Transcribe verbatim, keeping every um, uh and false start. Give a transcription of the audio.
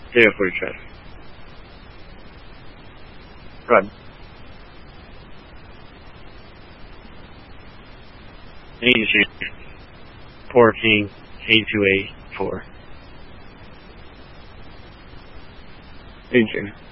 zero for traffic. Run. Asia, porting A two A four. Agent.